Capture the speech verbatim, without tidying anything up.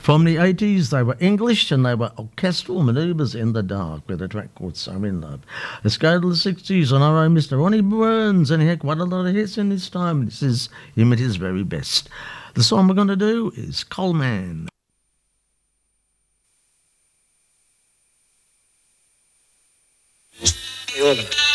From the eighties, they were English and they were orchestral manoeuvres in the dark with a track called So In Love. Let's go to the sixties on our own Mister Ronnie Burns, and he had quite a lot of hits in his time. This is him at his very best. The song we're going to do is Coleman. Organ.